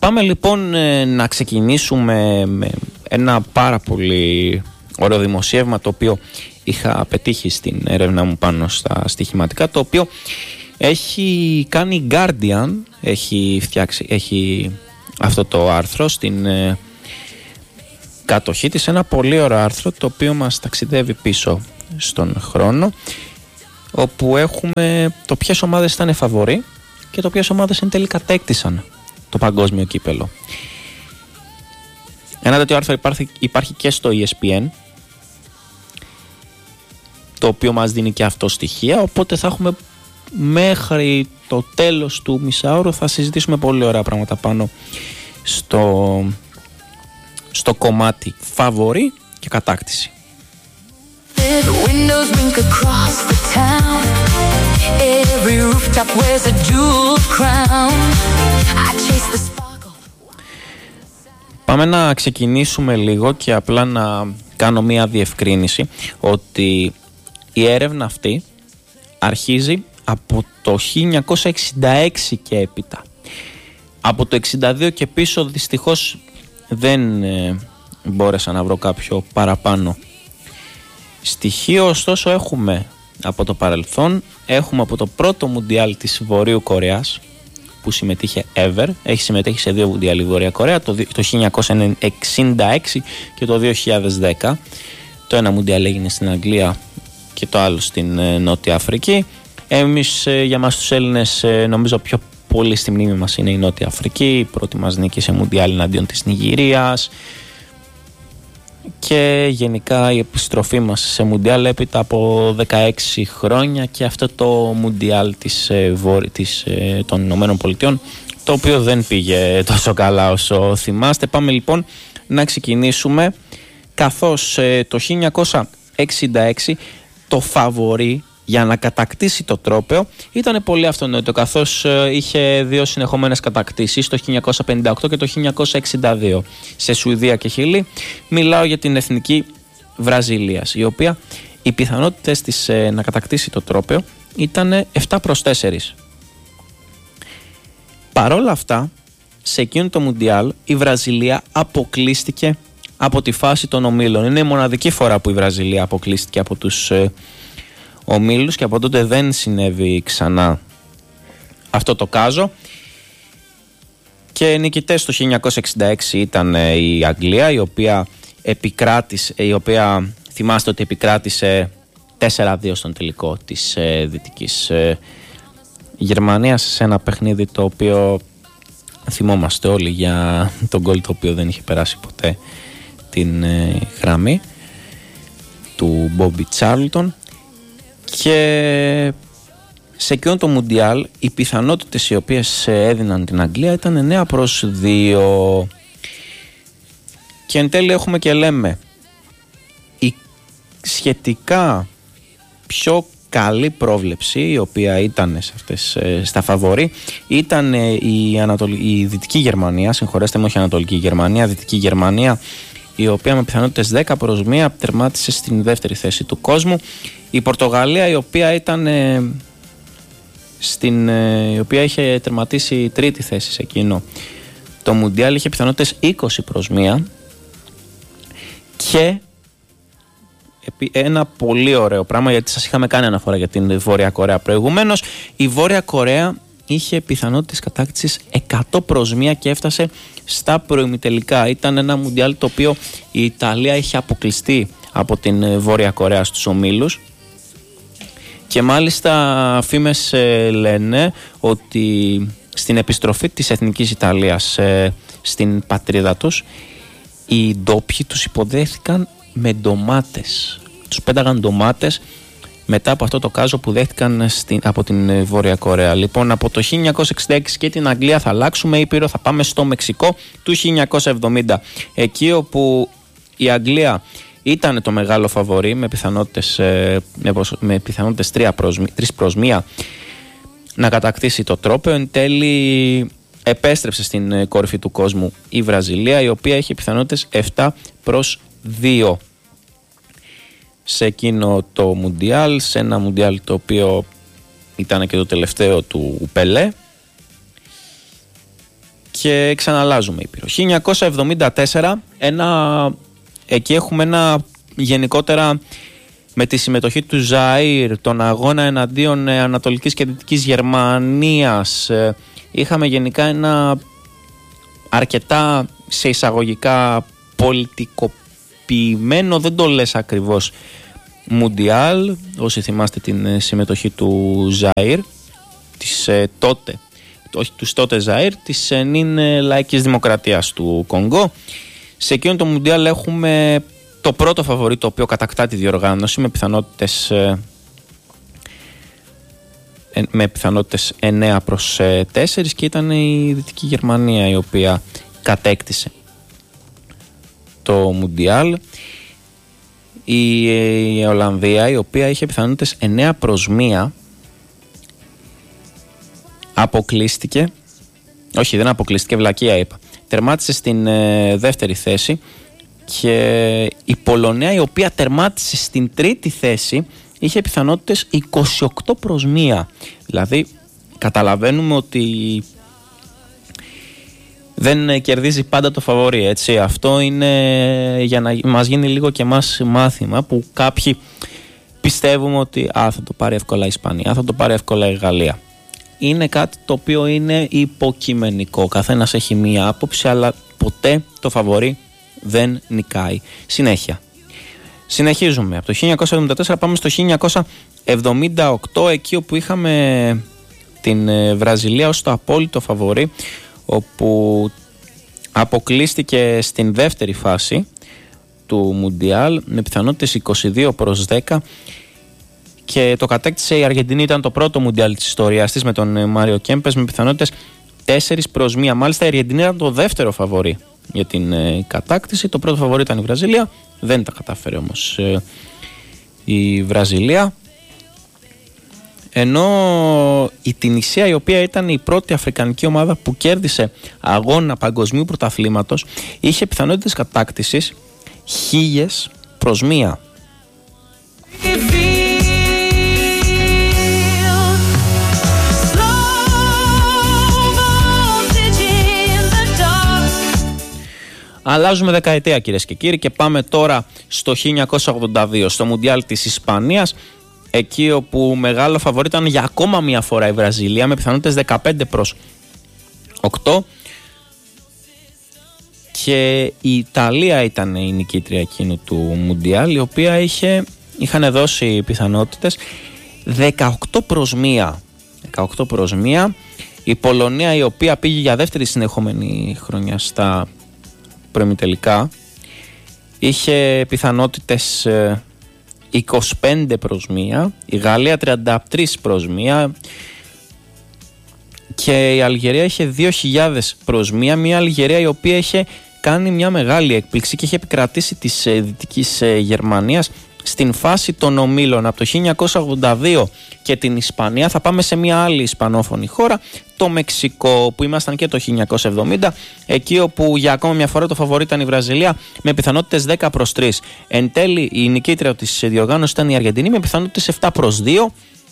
Πάμε λοιπόν να ξεκινήσουμε με ένα πάρα πολύ ωραίο δημοσίευμα το οποίο είχα πετύχει στην έρευνα μου πάνω στα στοιχηματικά, το οποίο έχει κάνει Guardian, έχει αυτό το άρθρο στην κατοχή της, ένα πολύ ωραίο άρθρο το οποίο μας ταξιδεύει πίσω στον χρόνο, όπου έχουμε το ποιες ομάδες ήταν φαβορί και το ποιες ομάδες εν τέλει κατέκτησαν το παγκόσμιο κύπελο. Ένα τέτοιο άρθρο υπάρχει και στο ESPN, το οποίο μας δίνει και αυτό στοιχεία, οπότε θα έχουμε μέχρι το τέλος του μισάωρου, θα συζητήσουμε πολύ ωραία πράγματα πάνω στο κομμάτι φαβορί και κατάκτηση. Πάμε να ξεκινήσουμε λίγο και απλά να κάνω μία διευκρίνηση ότι η έρευνα αυτή αρχίζει από το 1966 και έπειτα. Από το 62 και πίσω δυστυχώς δεν μπόρεσα να βρω κάποιο παραπάνω στοιχείο, ωστόσο έχουμε από το παρελθόν, έχουμε από το πρώτο Μουντιάλ της Βορείου Κορέας που συμμετείχε ever, έχει συμμετέχει σε 2 Μουντιάλ η Βόρεια Κορέα, το 1966 και το 2010. Το ένα Μουντιάλ έγινε στην Αγγλία και το άλλο στην Νότια Αφρική. Εμείς, για μας τους Έλληνες, νομίζω πιο πολύ στη μνήμη μας είναι η Νότια Αφρική, η πρώτη μας νίκη σε Μουντιάλ εναντίον της Νιγηρίας και γενικά η επιστροφή μας σε Μουντιάλ έπειτα από 16 χρόνια και αυτό το Μουντιάλ των Ηνωμένων Πολιτειών, το οποίο δεν πήγε τόσο καλά όσο θυμάστε. Πάμε λοιπόν να ξεκινήσουμε, καθώς το 1966 το φαβορί για να κατακτήσει το τρόπαιο ήταν πολύ αυτονόητο, καθώς είχε 2 συνεχόμενες κατακτήσεις, το 1958 και το 1962 σε Σουηδία και Χιλή. Μιλάω για την εθνική Βραζιλίας, η οποία οι πιθανότητες της να κατακτήσει το τρόπαιο ήταν 7-4. Παρόλα αυτά, σε εκείνο το Μουντιάλ η Βραζιλία αποκλείστηκε από τη φάση των ομίλων. Είναι η μοναδική φορά που η Βραζιλία αποκλείστηκε από τους ομίλους και από τότε δεν συνέβη ξανά αυτό το κάζο. Και νικητές το 1966 ήταν η Αγγλία, η οποία θυμάστε ότι επικράτησε 4-2 στον τελικό της Δυτικής Γερμανίας, σε ένα παιχνίδι το οποίο θυμόμαστε όλοι για τον γκολ το οποίο δεν είχε περάσει ποτέ την γραμμή του Μπόμπι Τσάρλτον. Και σε εκείνο το Μουντιάλ οι πιθανότητες οι οποίες έδιναν την Αγγλία ήταν 9-2. Και εν τέλει έχουμε και λέμε η σχετικά πιο καλή πρόβλεψη, η οποία ήταν σε αυτές, στα φαβορί, ήταν η Δυτική Γερμανία, συγχωρέστε με, όχι Ανατολική Γερμανία, Δυτική Γερμανία, η οποία με πιθανότητες 10-1 τερμάτισε στην δεύτερη θέση του κόσμου. Η Πορτογαλία, η οποία ήταν η οποία είχε τερματίσει τρίτη θέση σε εκείνο το Μουντιάλ, είχε πιθανότητες 20-1. Και ένα πολύ ωραίο πράγμα, γιατί σας είχαμε κάνει αναφορά για την Βόρεια Κορέα προηγουμένως, η Βόρεια Κορέα είχε πιθανότητες κατάκτησης 100-1 και έφτασε στα προημιτελικά. Ήταν ένα Μουντιάλ το οποίο η Ιταλία είχε αποκλειστεί από την Βόρεια Κορέα στους ομίλους και μάλιστα φήμες λένε ότι στην επιστροφή της Εθνικής Ιταλίας στην πατρίδα τους, οι ντόπιοι τους υποδέχθηκαν με ντομάτες. Τους πέταγαν ντομάτες μετά από αυτό το κάζο που δέχτηκαν από την Βόρεια Κορέα. Λοιπόν, από το 1966 και την Αγγλία θα αλλάξουμε ήπειρο, θα πάμε στο Μεξικό του 1970. Εκεί όπου η Αγγλία ήταν το μεγάλο φαβορί με πιθανότητες 3-1 να κατακτήσει το τρόπαιο. Εν τέλει επέστρεψε στην κορυφή του κόσμου η Βραζιλία, η οποία είχε πιθανότητες 7-2 σε εκείνο το Μουντιάλ, σε ένα Μουντιάλ το οποίο ήταν και το τελευταίο του Πελέ. και ξαναλάζουμε ήπειρο. 1974, εκεί έχουμε ένα γενικότερα με τη συμμετοχή του Ζαΐρ, τον αγώνα εναντίον Ανατολικής και Δυτικής Γερμανίας. Είχαμε γενικά ένα αρκετά σε εισαγωγικά πολιτικοποιημένο, δεν το λες ακριβώς, Μουντιάλ. Όσοι θυμάστε την συμμετοχή του Ζαΐρ, τους τότε Ζαΐρ, της νυν λαϊκής δημοκρατίας του Κονγκό. Σε εκείνο το Μουντιάλ έχουμε το πρώτο φαβορί το οποίο κατακτά τη διοργάνωση με πιθανότητες 9-4 και ήταν η Δυτική Γερμανία η οποία κατέκτησε το Μουντιάλ. Η Ολλανδία, η οποία είχε πιθανότητες 9-1, αποκλείστηκε. Όχι, δεν αποκλείστηκε, βλακεία είπα. Τερμάτισε στην δεύτερη θέση. Και η Πολωνία, η οποία τερμάτισε στην τρίτη θέση, είχε πιθανότητες 28-1. Δηλαδή καταλαβαίνουμε ότι δεν κερδίζει πάντα το φαβορί, έτσι. Αυτό είναι για να μας γίνει λίγο και εμάς μάθημα, που κάποιοι πιστεύουμε ότι θα το πάρει εύκολα η Ισπανία, θα το πάρει εύκολα η Γαλλία. Είναι κάτι το οποίο είναι υποκειμενικό. Καθένας έχει μία άποψη, αλλά ποτέ το φαβορί δεν νικάει. Συνέχεια. Συνεχίζουμε. Από το 1974 πάμε στο 1978, εκεί όπου είχαμε την Βραζιλία ως το απόλυτο φαβορί, όπου αποκλείστηκε στην δεύτερη φάση του Μουντιάλ με πιθανότητες 22-10 και το κατέκτησε η Αργεντινή. Ήταν το πρώτο Μουντιάλ της ιστορίας της με τον Μάριο Κέμπες με πιθανότητες 4-1. Μάλιστα η Αργεντινή ήταν το δεύτερο φαβορί για την κατάκτηση. Το πρώτο φαβορί ήταν η Βραζιλία. Δεν τα κατάφερε όμως η Βραζιλία. Ενώ η Τινησία, η οποία ήταν η πρώτη αφρικανική ομάδα που κέρδισε αγώνα παγκοσμίου πρωταθλήματος, είχε πιθανότητες κατάκτησης 1.000-1. Αλλάζουμε δεκαετία, κυρίες και κύριοι, και πάμε τώρα στο 1982, στο Μουντιάλ της Ισπανίας, εκεί όπου μεγάλο φαβορί ήταν για ακόμα μια φορά η Βραζιλία με πιθανότητες 15-8 και η Ιταλία ήταν η νικήτρια εκείνου του Μουντιάλ, η οποία είχαν δώσει πιθανότητες 18-1. Η Πολωνία, η οποία πήγε για δεύτερη συνεχόμενη χρονιά στα προημιτελικά, είχε πιθανότητες 25-1, η Γαλλία 33-1 και η Αλγερία είχε 2.000-1, μια Αλγερία η οποία είχε κάνει μια μεγάλη έκπληξη και είχε επικρατήσει της Δυτικής Γερμανίας στην φάση των ομίλων. Από το 1982 και την Ισπανία θα πάμε σε μια άλλη ισπανόφωνη χώρα, το Μεξικό, που ήμασταν και το 1970, εκεί όπου για ακόμα μια φορά το φαβορί ήταν η Βραζιλία με πιθανότητες 10-3. Εν τέλει η νικήτρια της διοργάνωσης ήταν η Αργεντινή με πιθανότητες 7-2,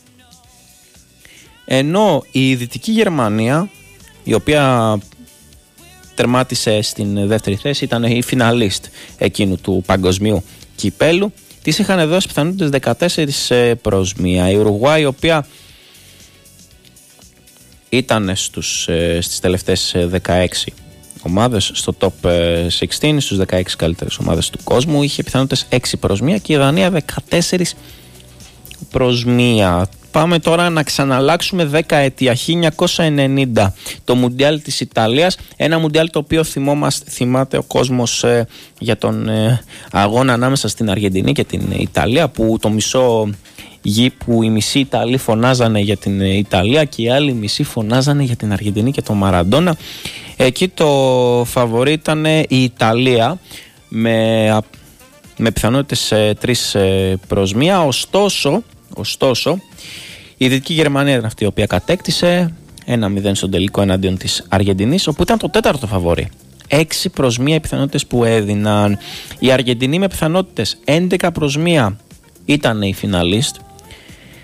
ενώ η Δυτική Γερμανία, η οποία τερμάτισε στην δεύτερη θέση, ήταν η φιναλίστ εκείνου του παγκοσμίου κυπέλου, τις είχαν δώσει πιθανότητες 14-1. Η Ουρουγουάη, η οποία ήταν στις τελευταίες 16 ομάδες, στο top 16, στους 16 καλύτερες ομάδες του κόσμου, είχε πιθανότητες 6-1 και η Δανία 14-1. Πάμε τώρα να ξαναλλάξουμε δεκαετία, 1990, το Μουντιάλ της Ιταλίας, ένα Μουντιάλ το οποίο θυμάται ο κόσμος για τον αγώνα ανάμεσα στην Αργεντινή και την Ιταλία, που το μισό γη, που οι μισοί Ιταλοί φωνάζανε για την Ιταλία και οι άλλοι μισοί φωνάζανε για την Αργεντινή και τον Μαραντόνα. Εκεί το φαβορί ήταν η Ιταλία με πιθανότητες 3-1. Ωστόσο, η Δυτική Γερμανία ήταν αυτή η οποία κατέκτησε 1-0 στον τελικό εναντίον της Αργεντινής, όπου ήταν το τέταρτο φαβορί. 6-1 οι πιθανότητες που έδιναν. Η Αργεντινή με πιθανότητες 11-1 ήταν η φιναλίστ.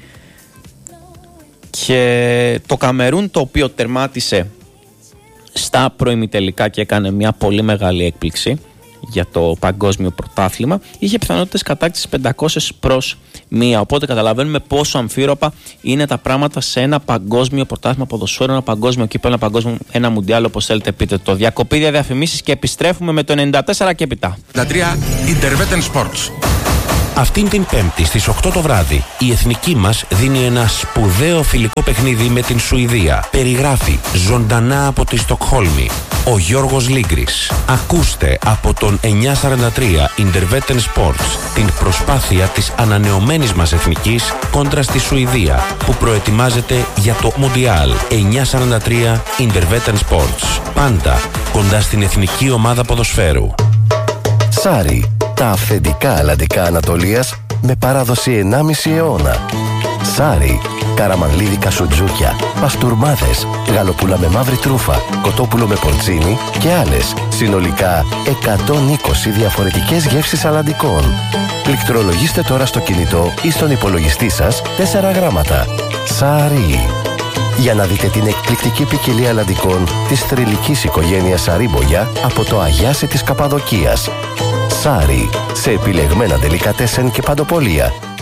Και το Καμερούν, το οποίο τερμάτισε στα προημιτελικά και έκανε μια πολύ μεγάλη έκπληξη για το παγκόσμιο πρωτάθλημα. Είχε πιθανότητες κατάκτησης 500-1. Οπότε καταλαβαίνουμε πόσο αμφίροπα είναι τα πράγματα σε ένα παγκόσμιο πρωτάθλημα ποδοσφαίρου, ένα παγκόσμιο κύπελλο, ένα μουντιάλ, όπως θέλετε πείτε το. Διακοπή, διαφημίσεις και επιστρέφουμε με το 94 και έπειτα. 3 Intervetten Sports. Αυτήν την Πέμπτη στις 8 το βράδυ η εθνική μας δίνει ένα σπουδαίο φιλικό παιχνίδι με την Σουηδία. Περιγράφει ζωντανά από τη Στοκχόλμη ο Γιώργος Λίγκρης. Ακούστε από τον 943 Intervetten Sports την προσπάθεια της ανανεωμένης μας εθνικής κόντρα στη Σουηδία που προετοιμάζεται για το Μουντιάλ. 943 Intervetten Sports. Πάντα κοντά στην εθνική ομάδα ποδοσφαίρου. Σάρι, τα αυθεντικά αλλαντικά Ανατολίας με παράδοση 1,5 αιώνα. Σάρι, καραμανλίδικα σουτζούκια, παστούρμάδες, γαλοπούλα με μαύρη τρούφα, κοτόπουλο με πορτσίνι και άλλες. Συνολικά 120 διαφορετικές γεύσεις αλλαντικών. Πληκτρολογήστε τώρα στο κινητό ή στον υπολογιστή σας 4 γράμματα. Σάρι. Για να δείτε την εκπληκτική ποικιλία αλλαντικών της θρυλικής οικογένειας Σαρίμπογια από το Αγιάσι της Καπαδοκίας. Σάρι, σε επιλεγμένα ντελικατέσεν και παντοπολία.